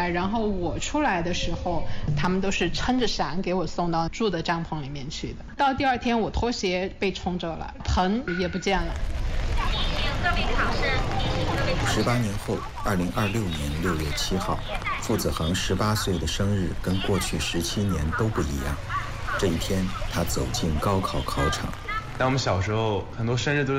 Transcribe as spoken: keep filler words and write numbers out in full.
然后我出来的时候，他们都是撑着伞给我送到住的帐篷里面去的。到第二天，我拖鞋被冲走了，盆也不见了。 十八年后，二零二六年六月七号，傅子恒十八岁的生日跟过去十七年都不一样。这一天，他走进高考考场。 但我们小时候很多生日都是